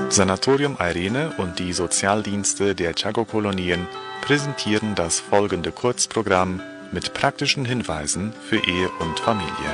Sanatorium Irene und die Sozialdienste der Chaco-Kolonien präsentieren das folgende Kurzprogramm mit praktischen Hinweisen für Ehe und Familie.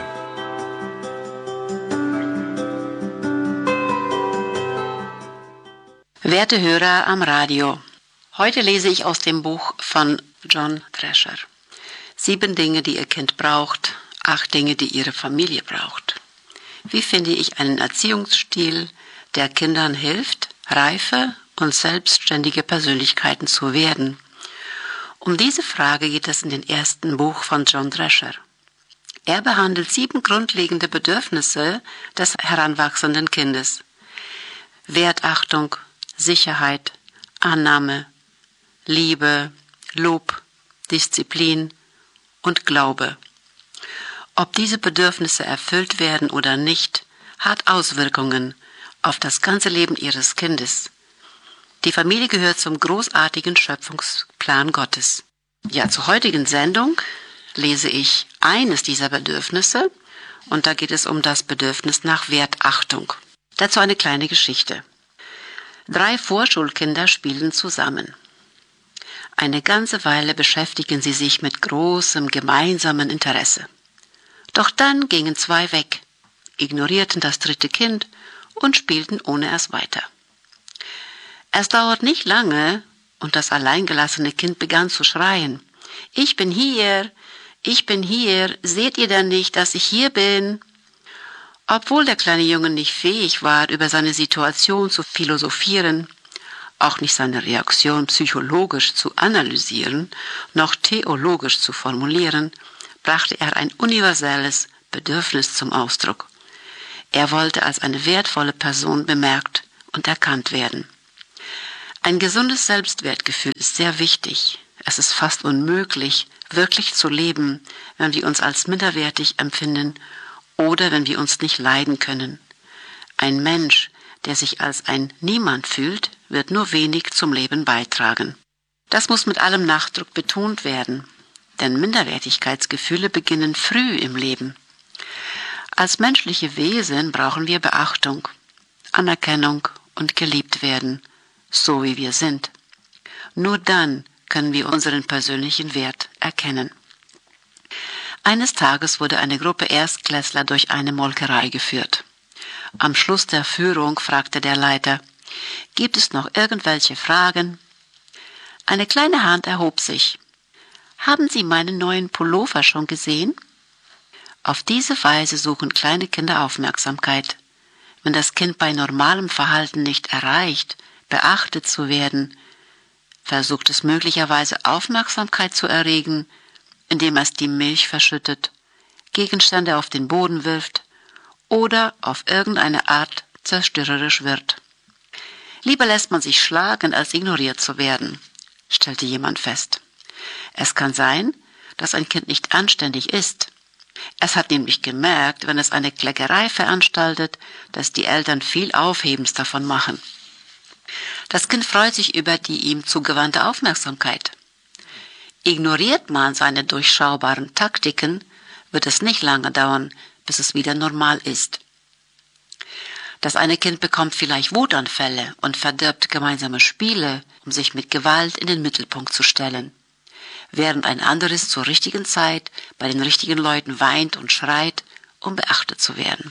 Werte Hörer am Radio, heute lese ich aus dem Buch von John Thrasher. 7 Dinge, die Ihr Kind braucht, 8 Dinge, die Ihre Familie braucht. Wie finde ich einen Erziehungsstil, der Kindern hilft, reife und selbstständige Persönlichkeiten zu werden? Um diese Frage geht es in dem ersten Buch von John Thrasher. Er behandelt 7 grundlegende Bedürfnisse des heranwachsenden Kindes. Wertachtung, Sicherheit, Annahme, Liebe, Lob, Disziplin und Glaube. Ob diese Bedürfnisse erfüllt werden oder nicht, hat Auswirkungen auf das ganze Leben Ihres Kindes. Die Familie gehört zum großartigen Schöpfungsplan Gottes. Ja, zur heutigen Sendung lese ich eines dieser Bedürfnisse und da geht es um das Bedürfnis nach Wertachtung. Dazu eine kleine Geschichte. 3 Vorschulkinder spielen zusammen. Eine ganze Weile beschäftigen sie sich mit großem gemeinsamen Interesse. Doch dann gingen 2 weg, ignorierten das 3. Kind und spielten ohne es weiter. Es dauert nicht lange und das alleingelassene Kind begann zu schreien. Ich bin hier, seht ihr denn nicht, dass ich hier bin? Obwohl der kleine Junge nicht fähig war, über seine Situation zu philosophieren, auch nicht seine Reaktion psychologisch zu analysieren, noch theologisch zu formulieren, brachte er ein universelles Bedürfnis zum Ausdruck. Er wollte als eine wertvolle Person bemerkt und erkannt werden. Ein gesundes Selbstwertgefühl ist sehr wichtig. Es ist fast unmöglich, wirklich zu leben, wenn wir uns als minderwertig empfinden oder wenn wir uns nicht leiden können. Ein Mensch, der sich als ein Niemand fühlt, wird nur wenig zum Leben beitragen. Das muss mit allem Nachdruck betont werden, denn Minderwertigkeitsgefühle beginnen früh im Leben. Als menschliche Wesen brauchen wir Beachtung, Anerkennung und geliebt werden, so wie wir sind. Nur dann können wir unseren persönlichen Wert erkennen. Eines Tages wurde eine Gruppe Erstklässler durch eine Molkerei geführt. Am Schluss der Führung fragte der Leiter, gibt es noch irgendwelche Fragen? Eine kleine Hand erhob sich. Haben Sie meinen neuen Pullover schon gesehen? Auf diese Weise suchen kleine Kinder Aufmerksamkeit. Wenn das Kind bei normalem Verhalten nicht erreicht, beachtet zu werden, versucht es möglicherweise Aufmerksamkeit zu erregen, indem es die Milch verschüttet, Gegenstände auf den Boden wirft oder auf irgendeine Art zerstörerisch wird. Lieber lässt man sich schlagen, als ignoriert zu werden, stellte jemand fest. Es kann sein, dass ein Kind nicht anständig ist. Es hat nämlich gemerkt, wenn es eine Kleckerei veranstaltet, dass die Eltern viel Aufhebens davon machen. Das Kind freut sich über die ihm zugewandte Aufmerksamkeit. Ignoriert man seine durchschaubaren Taktiken, wird es nicht lange dauern, bis es wieder normal ist. Das eine Kind bekommt vielleicht Wutanfälle und verdirbt gemeinsame Spiele, um sich mit Gewalt in den Mittelpunkt zu stellen, während ein anderes zur richtigen Zeit bei den richtigen Leuten weint und schreit, um beachtet zu werden.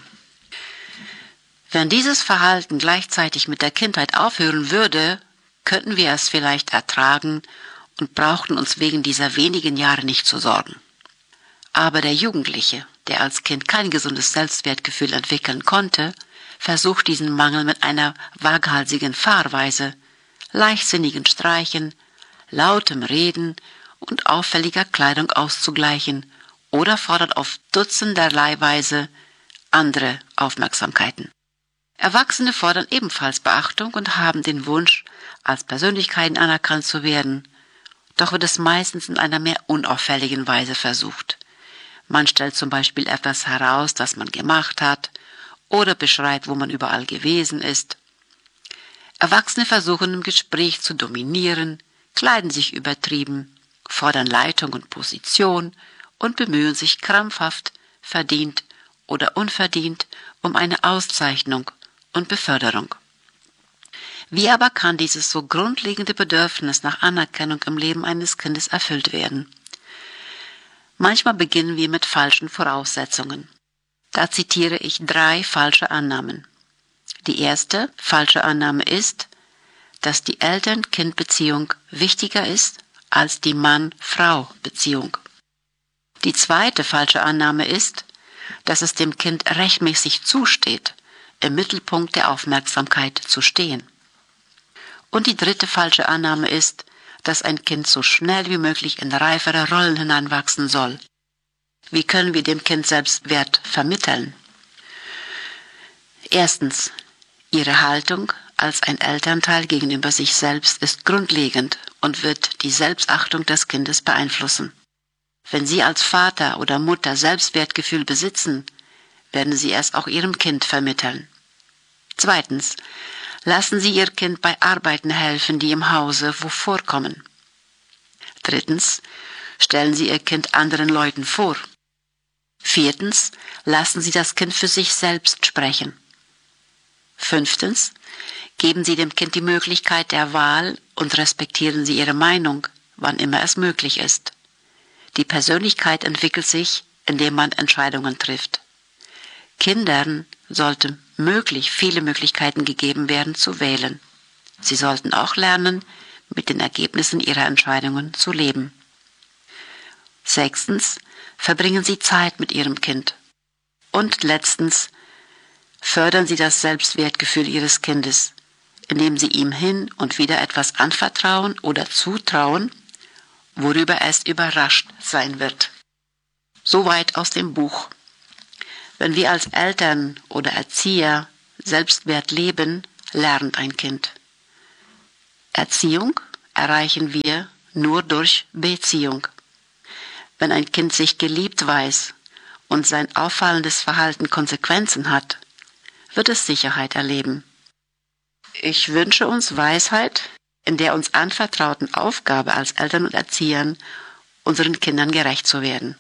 Wenn dieses Verhalten gleichzeitig mit der Kindheit aufhören würde, könnten wir es vielleicht ertragen und brauchten uns wegen dieser wenigen Jahre nicht zu sorgen. Aber der Jugendliche, der als Kind kein gesundes Selbstwertgefühl entwickeln konnte, versucht diesen Mangel mit einer waghalsigen Fahrweise, leichtsinnigen Streichen, lautem Reden und auffälliger Kleidung auszugleichen oder fordert auf dutzenderlei Weise andere Aufmerksamkeiten. Erwachsene fordern ebenfalls Beachtung und haben den Wunsch, als Persönlichkeiten anerkannt zu werden, doch wird es meistens in einer mehr unauffälligen Weise versucht. Man stellt zum Beispiel etwas heraus, das man gemacht hat, oder beschreibt, wo man überall gewesen ist. Erwachsene versuchen im Gespräch zu dominieren, kleiden sich übertrieben, fordern Leitung und Position und bemühen sich krampfhaft, verdient oder unverdient um eine Auszeichnung und Beförderung. Wie aber kann dieses so grundlegende Bedürfnis nach Anerkennung im Leben eines Kindes erfüllt werden? Manchmal beginnen wir mit falschen Voraussetzungen. Da zitiere ich 3 falsche Annahmen. Die erste falsche Annahme ist, dass die Eltern-Kind-Beziehung wichtiger ist als die Mann-Frau-Beziehung. Die zweite falsche Annahme ist, dass es dem Kind rechtmäßig zusteht, im Mittelpunkt der Aufmerksamkeit zu stehen. Und die dritte falsche Annahme ist, dass ein Kind so schnell wie möglich in reifere Rollen hineinwachsen soll. Wie können wir dem Kind Selbstwert vermitteln? Erstens, ihre Haltung als ein Elternteil gegenüber sich selbst ist grundlegend und wird die Selbstachtung des Kindes beeinflussen. Wenn Sie als Vater oder Mutter Selbstwertgefühl besitzen, werden Sie es auch Ihrem Kind vermitteln. Zweitens, lassen Sie Ihr Kind bei Arbeiten helfen, die im Hause vorkommen. Drittens, stellen Sie Ihr Kind anderen Leuten vor. Viertens, lassen Sie das Kind für sich selbst sprechen. Fünftens, geben Sie dem Kind die Möglichkeit der Wahl und respektieren Sie ihre Meinung, wann immer es möglich ist. Die Persönlichkeit entwickelt sich, indem man Entscheidungen trifft. Kindern sollten viele Möglichkeiten gegeben werden zu wählen. Sie sollten auch lernen, mit den Ergebnissen ihrer Entscheidungen zu leben. Sechstens, verbringen Sie Zeit mit Ihrem Kind. Und letztens, fördern Sie das Selbstwertgefühl Ihres Kindes, indem Sie ihm hin und wieder etwas anvertrauen oder zutrauen, worüber es überrascht sein wird. Soweit aus dem Buch. Wenn wir als Eltern oder Erzieher Selbstwert leben, lernt ein Kind. Erziehung erreichen wir nur durch Beziehung. Wenn ein Kind sich geliebt weiß und sein auffallendes Verhalten Konsequenzen hat, wird es Sicherheit erleben. Ich wünsche uns Weisheit, in der uns anvertrauten Aufgabe als Eltern und Erziehern, unseren Kindern gerecht zu werden.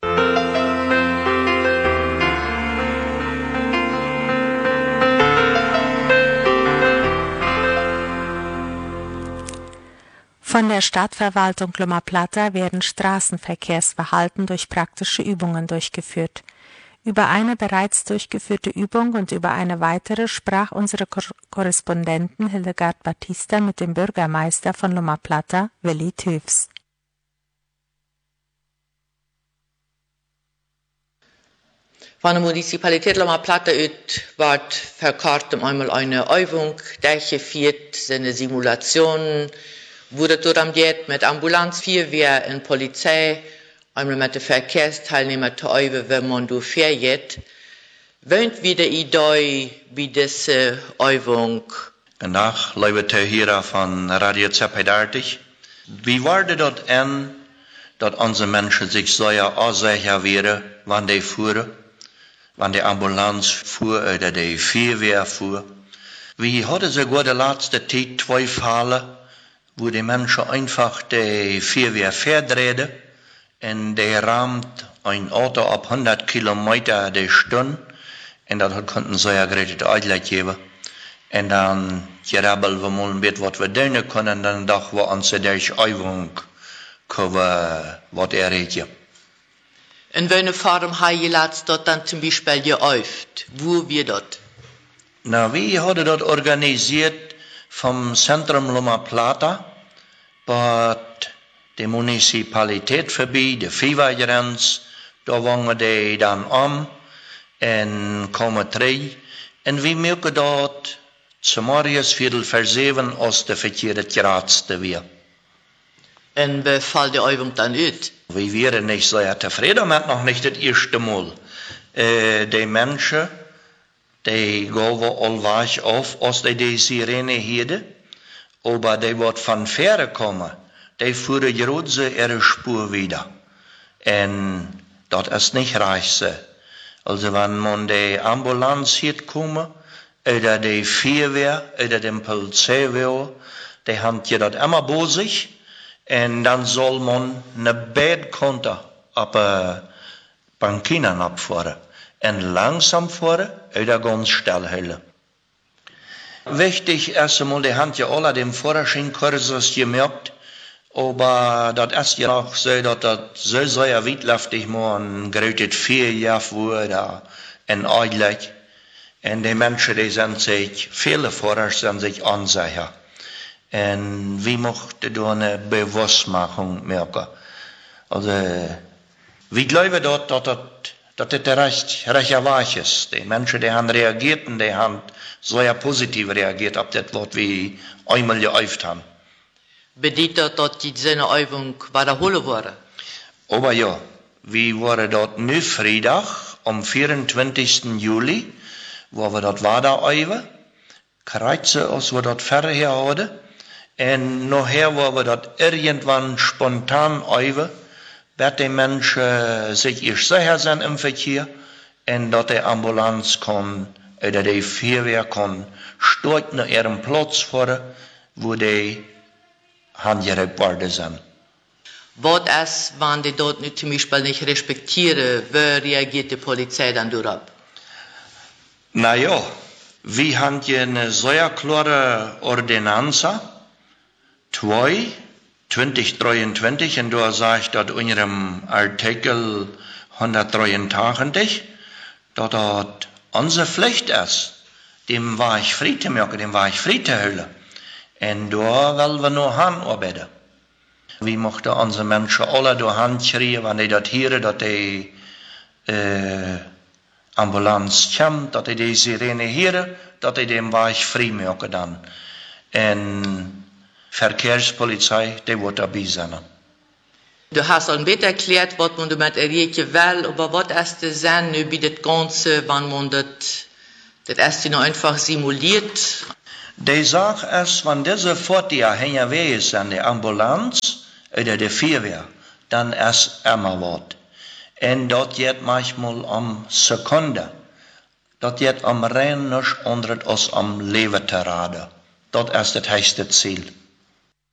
Von der Stadtverwaltung Loma Plata werden Straßenverkehrsverhalten durch praktische Übungen durchgeführt. Über eine bereits durchgeführte Übung und über eine weitere sprach unsere Korrespondentin Hildegard Batista mit dem Bürgermeister von Loma Plata, Willi Tüfs. Van der Municipalität Loma Plata wird verkauft einmal eine Übung, durchgeführt, eine Simulation, wurde dort mit Ambulanz, Feuerwehr und Polizei, einmal mit den Verkehrsteilnehmern zu üben, wenn man durchfährt. Wöhnt wieder Idee bei dieser Übung? Vandaag lieve Tehira van Radio Zeppeldartig. Wie waarde dat en dat onze mensen zich zeer onzeker werden, wanneer die voeren, wanneer de ambulance voer oder de Feuerwehr voer? Wie hadden ze de laatste tijd 2 Fälle, wo die Menschen einfach die Feuerwehr verdrehen und der rammt ein Auto ab 100 Kilometer die Stunde und das konnten sie ja gerade Ausgleich geben. Und dann gerabbeln wir mal ein bisschen, was wir tun können, dann dachten wir uns durch Übung können was erreichen. In welcher Form haben ihr dort dann zum Beispiel geübt? Wo wir dort? Na, wir haben das organisiert vom Zentrum Loma Plata, bei der Municipalität vorbei, der Fiebergrenz, da waren die dann und kommen 3. Und wir merken dort, zum Morgens 6:45 aus der verkehrte Geradste wir. Und wie fällt die Übung dann aus? Wir wären nicht sehr zufrieden mit noch nicht das erste Mal. Die Menschen, die gehen allweil auf, als die Sirene hielten, aber die wird von Fähre kommen, die führen gerade ihre Spur wieder. Und das ist nicht reich. Also wenn man die Ambulanz hier kommen, oder die Feuerwehr, oder die Polizei, die haben ja das immer bei sich, und dann soll man eine Bettkonto auf Bankinen abfahren. Und langsam fahren, oder ganz schnell halten. Wichtig erst einmal, die haben ja alle dem Vorderschenkursus gemerkt, aber das ist ja auch so, dass das so sehr witlaftig man gerührt 4 Jahre wurde in eigentlich. Und die Menschen, die sind sich, viele Vorder sind sich unsicher. Und wie möchte da eine Bewusstmachung merken? Also, wie glaube dass das recht wahr ist. Die Menschen, die haben reagiert und die haben sehr positiv reagiert auf das, was wir einmal geäuft haben. Bedeutet, dass diese Übung wiederholt wurde? Aber ja, wir waren dort nu Freitag, am 24. Juli, wo wir dort weiter kreuzen, als wir dort fertig hatten. Und nachher, wo wir dort irgendwann spontan üben, dass die Menschen sich erst sicher sind im Verkehr und dass die Ambulanz kann oder die Feuerwehr kann steht nach ihrem Platz vor, wo die handgerückt worden sind. Was ist, wenn die dort nicht, zum Beispiel nicht respektieren, wie reagiert die Polizei dann darauf? Naja, wir haben hier eine sehr klare Ordonnanza, 2023, und da sagt das in unserem Artikel 183, dass das unsere Pflicht ist, dem Weg frei zu machen, dem Weg frei zu halten. Und da wollen wir nur hinarbeiten. Wir möchten unsere Menschen alle durch Hand kriegen, wenn die das hören, dass die Ambulanz kommt, dass die Sirene hören, dass die den Weg frei machen dann. Und Verkehrspolizei, die wird dabei sein. Du hast al een beetje erklärt, wat man met een rietje will, aber was ist der Sinn über das Ganze, wenn man das erst nur einfach simuliert? Die Sache ist, wenn diese Fortier hinterher sind, die Ambulanz oder die Feuerwehr, dann ist immer was. Und das geht manchmal um Sekunden. Das geht um rein nicht anderes als um Leben zu raten. Das ist das höchste Ziel.